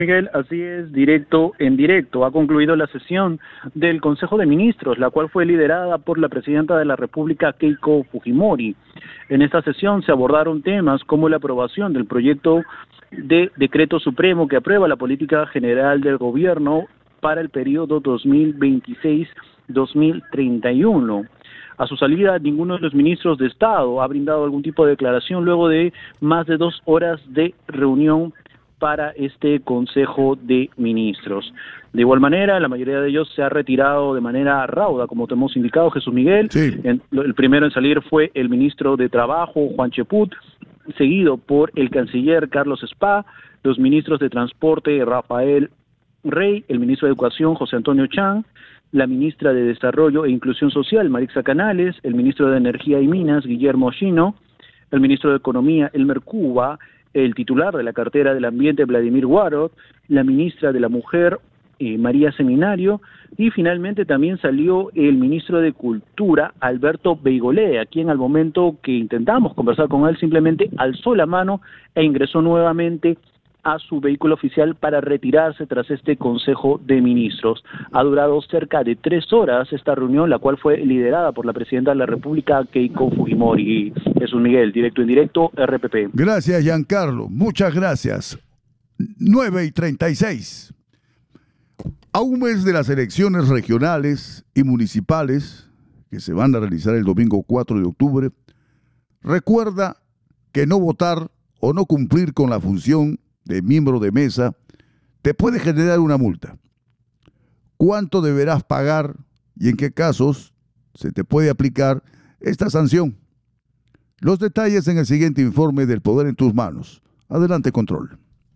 Miguel, así es, directo en directo. Ha concluido la sesión del Consejo de Ministros, la cual fue liderada por la presidenta de la República, Keiko Fujimori. En esta sesión se abordaron temas como la aprobación del proyecto de decreto supremo que aprueba la política general del gobierno para el periodo 2026-2031. A su salida, ninguno de los ministros de Estado ha brindado algún tipo de declaración luego de más de 2 horas de reunión para este Consejo de Ministros. De igual manera, la mayoría de ellos se ha retirado de manera rauda, como te hemos indicado, Jesús Miguel. Sí. El primero en salir fue el ministro de Trabajo, Juan Cheput, seguido por el canciller Carlos Spa, los ministros de Transporte, Rafael Rey, el ministro de Educación, José Antonio Chang, la ministra de Desarrollo e Inclusión Social, Marixa Canales, el ministro de Energía y Minas, Guillermo Shino, el ministro de Economía, Elmer Cuba, el titular de la cartera del Ambiente, Vladimir Guarot, la ministra de la Mujer, María Seminario, y finalmente también salió el ministro de Cultura, Alberto Beigolé, a quien al momento que intentamos conversar con él simplemente alzó la mano e ingresó nuevamente a su vehículo oficial para retirarse tras este Consejo de Ministros. Ha durado cerca de 3 horas esta reunión, la cual fue liderada por la presidenta de la República, Keiko Fujimori. Jesús Miguel, directo en directo, RPP. Gracias, Giancarlo. Muchas gracias. 9:36. A un mes de las elecciones regionales y municipales que se van a realizar el domingo 4 de octubre, recuerda que no votar o no cumplir con la función de miembro de mesa te puede generar una multa. ¿Cuánto deberás pagar y en qué casos se te puede aplicar esta sanción? Los detalles en el siguiente informe del Poder en tus manos. Adelante, control.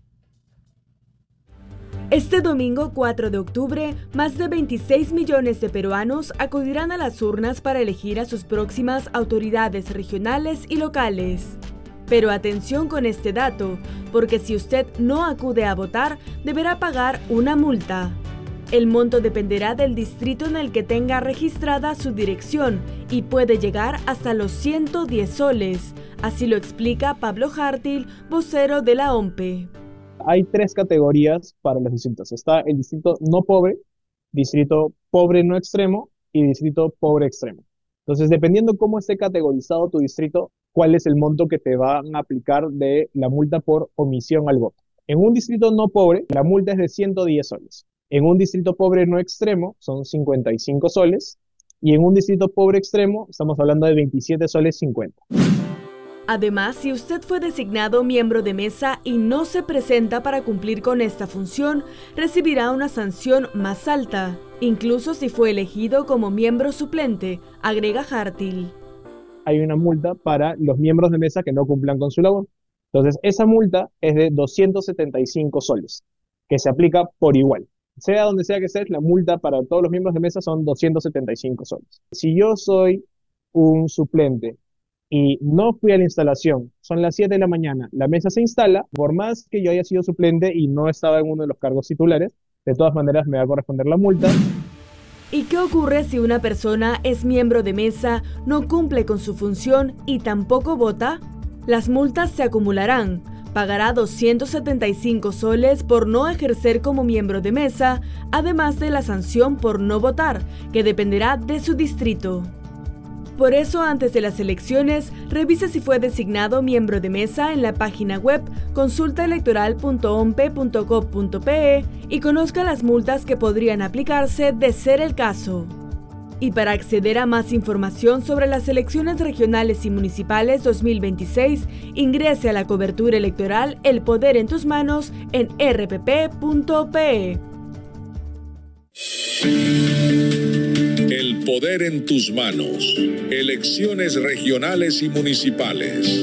Este domingo 4 de octubre, más de 26 millones de peruanos acudirán a las urnas para elegir a sus próximas autoridades regionales y locales. Pero atención con este dato, porque si usted no acude a votar, deberá pagar una multa. El monto dependerá del distrito en el que tenga registrada su dirección y puede llegar hasta los 110 soles. Así lo explica Pablo Jártil, vocero de la OMPE. Hay 3 categorías para los distritos. Está el distrito no pobre, distrito pobre no extremo y distrito pobre extremo. Entonces, dependiendo cómo esté categorizado tu distrito, cuál es el monto que te van a aplicar de la multa por omisión al voto. En un distrito no pobre, la multa es de 110 soles. En un distrito pobre no extremo, son 55 soles. Y en un distrito pobre extremo, estamos hablando de 27 soles 50. Además, si usted fue designado miembro de mesa y no se presenta para cumplir con esta función, recibirá una sanción más alta, incluso si fue elegido como miembro suplente, agrega Jártil. Hay una multa para los miembros de mesa que no cumplan con su labor. Entonces, esa multa es de 275 soles, que se aplica por igual. Sea donde sea que sea, la multa para todos los miembros de mesa son 275 soles. Si yo soy un suplente y no fui a la instalación, son las 7 de la mañana, la mesa se instala, por más que yo haya sido suplente y no estaba en uno de los cargos titulares, de todas maneras me va a corresponder la multa. ¿Y qué ocurre si una persona es miembro de mesa, no cumple con su función y tampoco vota? Las multas se acumularán. Pagará 275 soles por no ejercer como miembro de mesa, además de la sanción por no votar, que dependerá de su distrito. Por eso, antes de las elecciones, revise si fue designado miembro de mesa en la página web consultaelectoral.ompe.gov.pe y conozca las multas que podrían aplicarse de ser el caso. Y para acceder a más información sobre las elecciones regionales y municipales 2026, ingrese a la cobertura electoral El Poder en tus manos en rpp.pe. El poder en tus manos. Elecciones regionales y municipales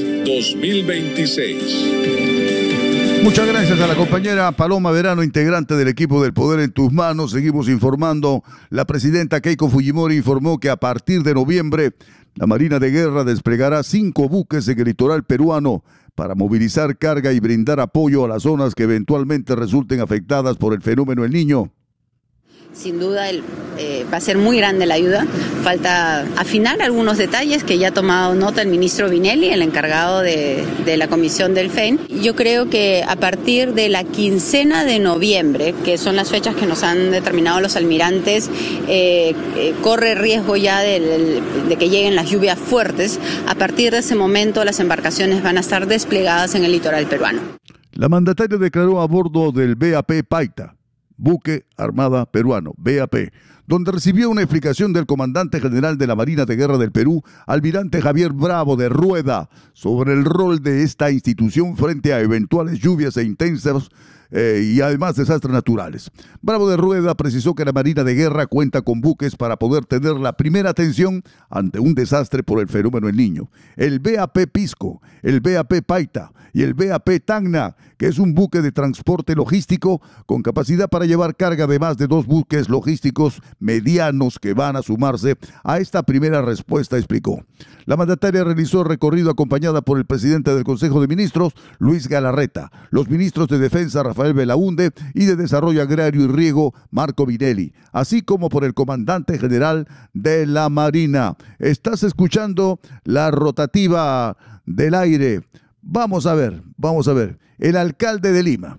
2026. Muchas gracias a la compañera Paloma Verano, integrante del equipo del Poder en tus manos. Seguimos informando. La presidenta Keiko Fujimori informó que a partir de noviembre la Marina de Guerra desplegará 5 buques en el litoral peruano para movilizar carga y brindar apoyo a las zonas que eventualmente resulten afectadas por el fenómeno El Niño. Sin duda va a ser muy grande la ayuda. Falta afinar algunos detalles que ya ha tomado nota el ministro Vinelli, el encargado de la comisión del FEN. Yo creo que a partir de la quincena de noviembre, que son las fechas que nos han determinado los almirantes, corre riesgo ya de que lleguen las lluvias fuertes. A partir de ese momento las embarcaciones van a estar desplegadas en el litoral peruano. La mandataria declaró a bordo del BAP Paita, buque armada peruano, BAP, donde recibió una explicación del comandante general de la Marina de Guerra del Perú, almirante Javier Bravo de Rueda, sobre el rol de esta institución frente a eventuales lluvias e intensas y además desastres naturales. Bravo de Rueda precisó que la Marina de Guerra cuenta con buques para poder tener la primera atención ante un desastre por el fenómeno El Niño. El BAP Pisco, el BAP Paita y el BAP Tacna, que es un buque de transporte logístico con capacidad para llevar carga de más de 2 buques logísticos medianos que van a sumarse a esta primera respuesta, explicó. La mandataria realizó el recorrido acompañada por el presidente del Consejo de Ministros, Luis Galarreta, los ministros de Defensa, Rafael Belaúnde, y de Desarrollo Agrario y Riego, Marco Vinelli, así como por el comandante general de la Marina. Estás escuchando la rotativa del aire. Vamos a ver. El alcalde de Lima,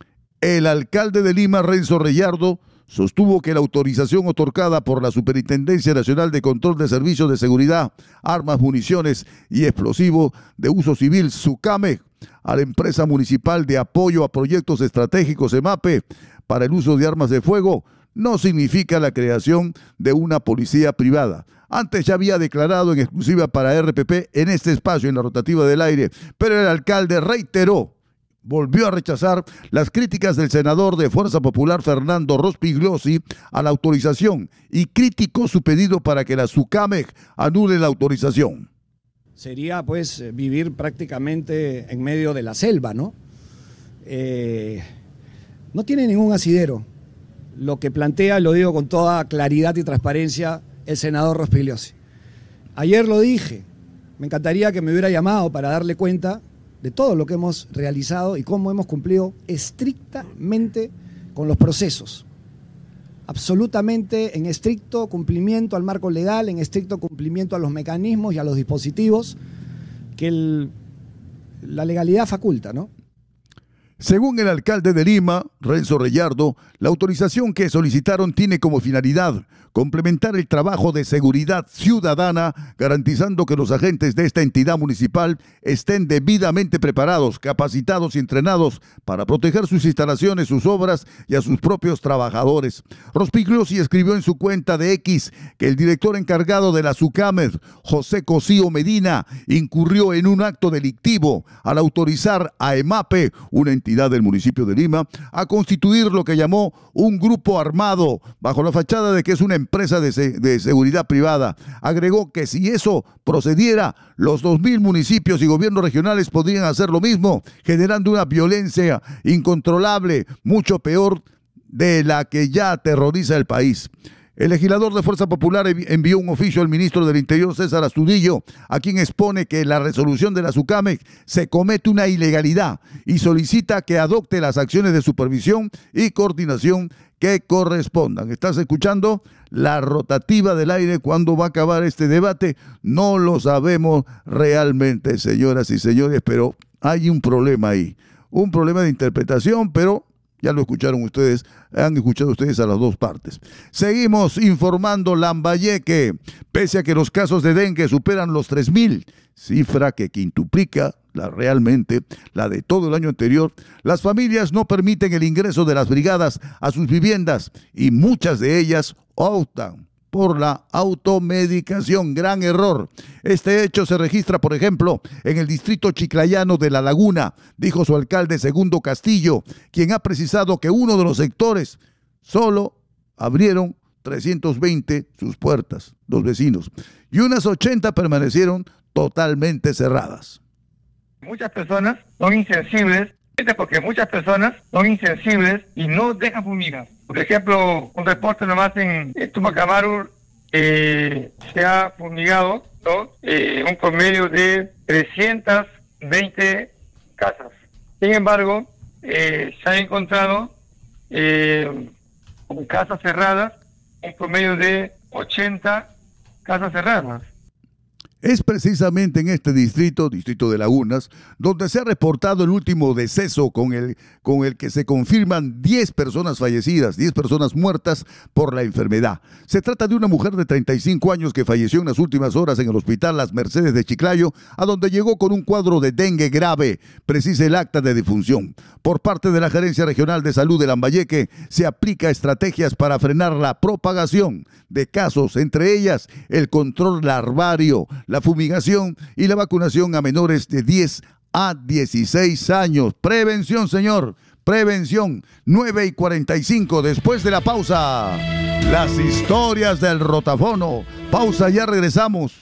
Renzo Reyardo, sostuvo que la autorización otorgada por la Superintendencia Nacional de Control de Servicios de Seguridad, Armas, Municiones y Explosivos de Uso Civil, SUCAME, a la empresa municipal de apoyo a proyectos estratégicos, EMAPE, para el uso de armas de fuego, no significa la creación de una policía privada. Antes ya había declarado en exclusiva para RPP en este espacio, en la rotativa del aire, pero el alcalde volvió a rechazar las críticas del senador de Fuerza Popular Fernando Rospigliosi a la autorización y criticó su pedido para que la SUCAMEC anule la autorización. Sería pues vivir prácticamente en medio de la selva, ¿no? No tiene ningún asidero. Lo que plantea, lo digo con toda claridad y transparencia, el senador Rospigliosi. Ayer lo dije, me encantaría que me hubiera llamado para darle cuenta de todo lo que hemos realizado y cómo hemos cumplido estrictamente con los procesos. Absolutamente en estricto cumplimiento al marco legal, en estricto cumplimiento a los mecanismos y a los dispositivos que la legalidad faculta, ¿no? Según el alcalde de Lima, Renzo Reyardo, la autorización que solicitaron tiene como finalidad complementar el trabajo de seguridad ciudadana, garantizando que los agentes de esta entidad municipal estén debidamente preparados, capacitados y entrenados para proteger sus instalaciones, sus obras y a sus propios trabajadores. Rospigliosi escribió en su cuenta de X que el director encargado de la SUCAMED, José Cosío Medina, incurrió en un acto delictivo al autorizar a EMAPE, una entidad del municipio de Lima, a constituir lo que llamó un grupo armado bajo la fachada de que es una empresa de seguridad privada. Agregó que si eso procediera, los 2.000 municipios y gobiernos regionales podrían hacer lo mismo, generando una violencia incontrolable, mucho peor de la que ya aterroriza el país. El legislador de Fuerza Popular envió un oficio al ministro del Interior, César Astudillo, a quien expone que en la resolución de la SUCAMEC se comete una ilegalidad y solicita que adopte las acciones de supervisión y coordinación que correspondan. ¿Estás escuchando? La rotativa del aire. ¿Cuándo va a acabar este debate? No lo sabemos realmente, señoras y señores, pero hay un problema ahí. Un problema de interpretación, pero ya lo escucharon ustedes, han escuchado ustedes a las dos partes. Seguimos informando. Lambayeque, pese a que los casos de dengue superan los 3.000, cifra que quintuplica realmente la de todo el año anterior, las familias no permiten el ingreso de las brigadas a sus viviendas y muchas de ellas optan por la automedicación. Gran error. Este hecho se registra, por ejemplo, en el distrito chiclayano de La Laguna, dijo su alcalde Segundo Castillo, quien ha precisado que uno de los sectores solo abrieron 320 sus puertas, los vecinos, y unas 80 permanecieron totalmente cerradas. Muchas personas son insensibles, porque muchas personas son insensibles y no dejan fumigar. Por ejemplo, un reporte nomás en Tupac Amaru se ha fumigado, ¿no? Un promedio de 320 casas. Sin embargo, se han encontrado con casas cerradas, un promedio de 80 casas cerradas. Es precisamente en este distrito de Lagunas, donde se ha reportado el último deceso con el que se confirman 10 personas fallecidas, 10 personas muertas por la enfermedad. Se trata de una mujer de 35 años que falleció en las últimas horas en el hospital Las Mercedes de Chiclayo, a donde llegó con un cuadro de dengue grave, precisa el acta de defunción. Por parte de la Gerencia Regional de Salud de Lambayeque, se aplica estrategias para frenar la propagación de casos, entre ellas el control larvario, la fumigación y la vacunación a menores de 10 a 16 años. Prevención, señor, prevención. 9:45, después de la pausa. Las historias del rotafono. Pausa, ya regresamos.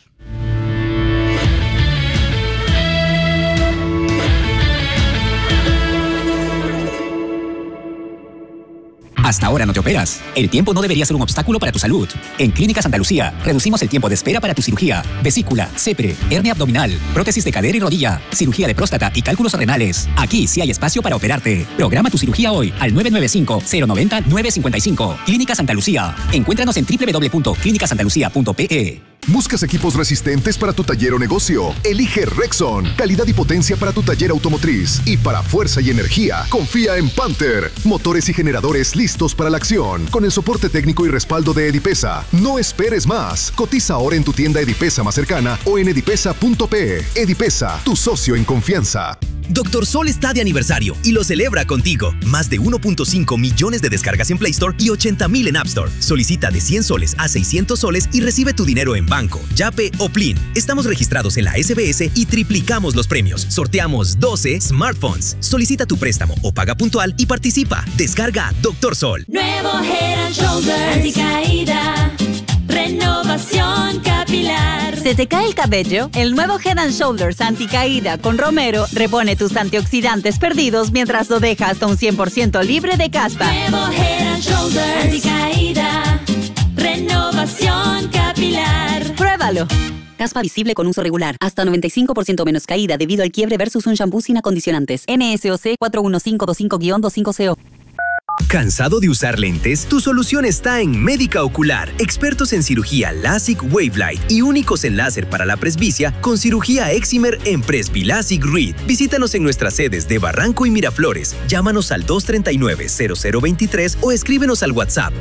Hasta ahora no te operas. El tiempo no debería ser un obstáculo para tu salud. En Clínica Santa Lucía reducimos el tiempo de espera para tu cirugía, vesícula, CEPRE, hernia abdominal, prótesis de cadera y rodilla, cirugía de próstata y cálculos renales. Aquí sí hay espacio para operarte. Programa tu cirugía hoy al 995-090-955. Clínica Santa Lucía. Encuéntranos en www.clinicasantalucia.pe. ¿Buscas equipos resistentes para tu taller o negocio? Elige Rexon. Calidad y potencia para tu taller automotriz. Y para fuerza y energía, confía en Panther. Motores y generadores listos para la acción. Con el soporte técnico y respaldo de Edipesa. No esperes más. Cotiza ahora en tu tienda Edipesa más cercana o en edipesa.pe. Edipesa, tu socio en confianza. Dr. Sol está de aniversario y lo celebra contigo. Más de 1.5 millones de descargas en Play Store y 80,000 en App Store. Solicita de 100 soles a 600 soles y recibe tu dinero en banco, Yape o Plin. Estamos registrados en la SBS y triplicamos los premios. Sorteamos 12 smartphones. Solicita tu préstamo o paga puntual y participa. Descarga Dr. Sol. Nuevo Head and Shoulders anticaída. Renovación capilar. ¿Se te cae el cabello? El nuevo Head and Shoulders anticaída con romero repone tus antioxidantes perdidos mientras lo deja hasta un 100% libre de caspa. Nuevo Head and Shoulders anticaída. Renovación capilar. Pruébalo. Caspa visible con uso regular. Hasta 95% menos caída debido al quiebre versus un shampoo sin acondicionantes. NSOC 41525-250. ¿Cansado de usar lentes? Tu solución está en Médica Ocular. Expertos en cirugía LASIK Wavelight y únicos en láser para la presbicia con cirugía Excimer en Presbylásic Reed. Visítanos en nuestras sedes de Barranco y Miraflores. Llámanos al 239-0023 o escríbenos al WhatsApp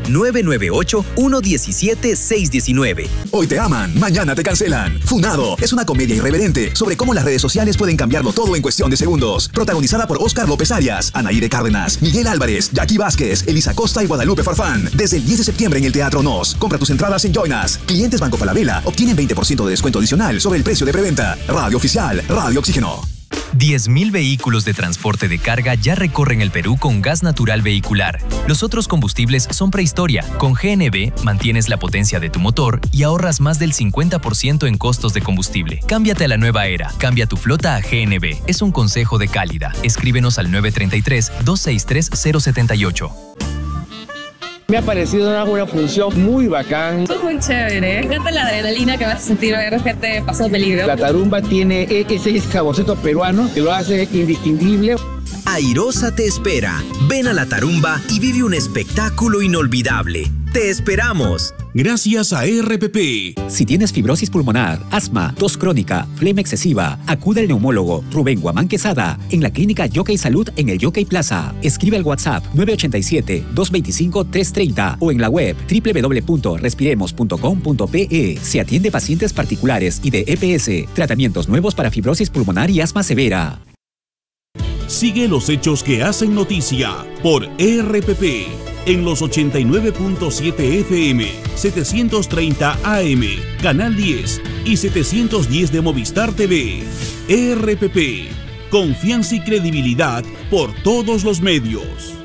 998-117-619. Hoy te aman, mañana te cancelan. Funado es una comedia irreverente sobre cómo las redes sociales pueden cambiarlo todo en cuestión de segundos. Protagonizada por Óscar López Arias, Anaíde Cárdenas, Miguel Álvarez, Jackie Vázquez, Elisa Costa y Guadalupe Farfán. Desde el 10 de septiembre en el Teatro Nos. Compra tus entradas en Joinas. Clientes Banco Falabella obtienen 20% de descuento adicional sobre el precio de preventa. Radio Oficial, Radio Oxígeno. 10.000 vehículos de transporte de carga ya recorren el Perú con gas natural vehicular. Los otros combustibles son prehistoria. Con GNV mantienes la potencia de tu motor y ahorras más del 50% en costos de combustible. Cámbiate a la nueva era. Cambia tu flota a GNV. Es un consejo de Cálida. Escríbenos al 933-263-078. Me ha parecido una función muy bacán. Es muy chévere. Me encanta la adrenalina que vas a sentir ver gente pasando peligro. La tarumba tiene ese saborcito peruano que lo hace indistinguible. Airosa te espera. Ven a la tarumba y vive un espectáculo inolvidable. ¡Te esperamos! Gracias a RPP. Si tienes fibrosis pulmonar, asma, tos crónica, flema excesiva, acude al neumólogo Rubén Guamán Quesada en la clínica Yockey Salud en el Yockey Plaza. Escribe al WhatsApp 987-225-330 o en la web www.respiremos.com.pe. Se atiende pacientes particulares y de EPS. Tratamientos nuevos para fibrosis pulmonar y asma severa. Sigue los hechos que hacen noticia por RPP en los 89.7 FM, 730 AM, Canal 10 y 710 de Movistar TV. RPP, confianza y credibilidad por todos los medios.